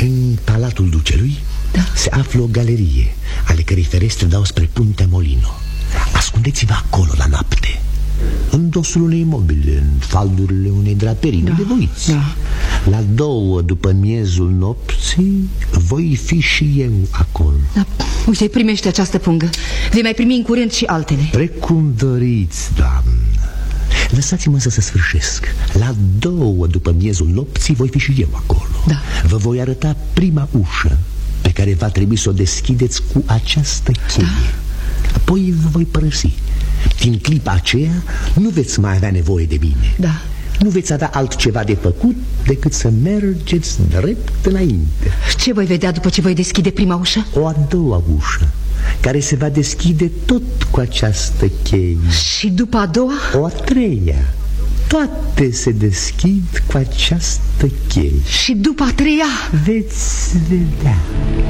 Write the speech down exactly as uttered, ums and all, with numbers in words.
În Palatul Ducelui, da, se află o galerie, ale cărei ferestre dau spre Puntea Molino. Ascundeți-vă acolo la noapte, în dosul unei mobile, în faldurile unei draperii, da, unde voiți, da. La două după miezul nopții voi fi și eu acolo, da. Uite, primește această pungă. Vei mai primi în curând și altele. Precum doriți, doamnă. Lăsați-mă să se sfârșesc. La două după miezul nopții voi fi și eu acolo, da. Vă voi arăta prima ușă, pe care va trebui să o deschideți cu această cheie, da. Apoi vă voi părăsi. Din clipa aceea nu veți mai avea nevoie de mine, da. Nu veți avea altceva de făcut decât să mergeți drept înainte. Ce voi vedea după ce voi deschide prima ușă? O a doua ușă, care se va deschide tot cu această cheie. Și după a doua? O a treia. Toate se deschid cu această cheie. Și după a treia? Veți vedea.